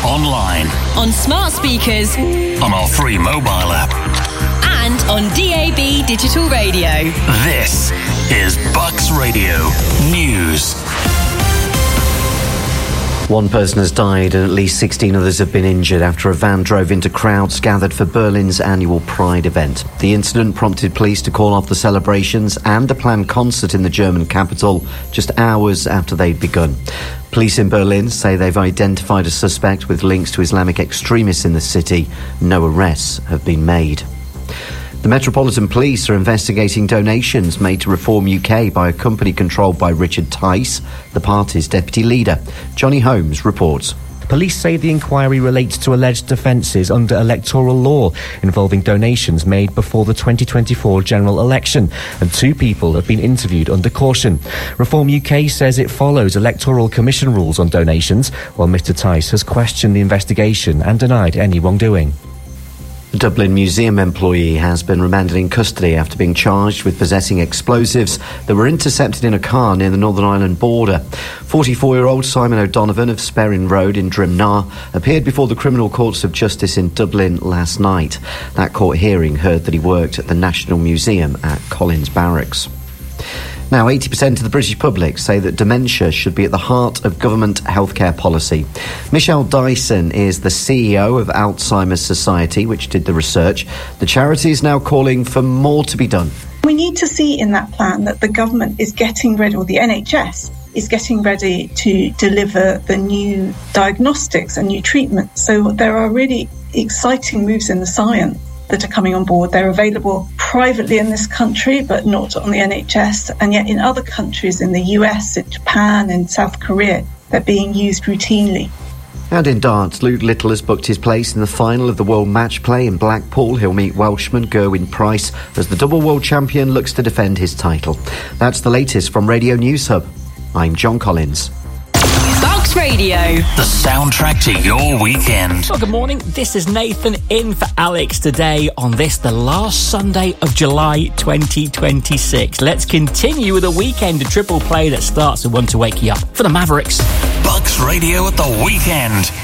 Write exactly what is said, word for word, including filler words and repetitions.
online, on smart speakers, on our free mobile app, and on D A B digital radio. This is Bucks Radio News. One person has died and at least sixteen others have been injured after a van drove into crowds gathered for Berlin's annual Pride event. The incident prompted police to call off the celebrations and a planned concert in the German capital just hours after they'd begun. Police in Berlin say they've identified a suspect with links to Islamic extremists in the city. No arrests have been made. The Metropolitan Police are investigating donations made to Reform U K by a company controlled by Richard Tice, the party's deputy leader. Johnny Holmes reports. Police say the inquiry relates to alleged offences under electoral law involving donations made before the twenty twenty-four general election, and two people have been interviewed under caution. Reform U K says it follows Electoral Commission rules on donations, while Mr Tice has questioned the investigation and denied any wrongdoing. A Dublin Museum employee has been remanded in custody after being charged with possessing explosives that were intercepted in a car near the Northern Ireland border. forty-four-year-old Simon O'Donovan of Sperrin Road in Drimnar appeared before the Criminal Courts of Justice in Dublin last night. That court hearing heard that he worked at the National Museum at Collins Barracks. Now, eighty percent of the British public say that dementia should be at the heart of government healthcare policy. Michelle Dyson is the C E O of Alzheimer's Society, which did the research. The charity is now calling for more to be done. We need to see in that plan that the government is getting ready, or the N H S is getting ready to deliver the new diagnostics and new treatments. So there are really exciting moves in the science that are coming on board. They're available privately in this country, but not on the N H S. And yet in other countries, in the U S, in Japan, in South Korea, they're being used routinely. And in darts, Luke Little has booked his place in the final of the World Match Play in Blackpool. He'll meet Welshman Gerwyn Price as the double world champion looks to defend his title. That's the latest from Radio News Hub. I'm John Collins. Bucks Radio, the soundtrack to your weekend. Well, good morning. This is Nathan in for Alex today on this, the last Sunday of July twenty twenty-six. Let's continue with a weekend triple play that starts with one to wake you up for the Mavericks. Bucks Radio at the weekend.